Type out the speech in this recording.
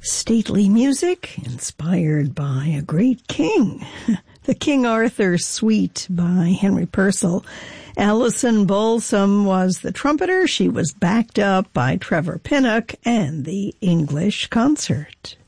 Stately music inspired by a great king. The King Arthur Suite by Henry Purcell. Alison Balsam was the trumpeter. She was backed up by Trevor Pinnock and the English Concert.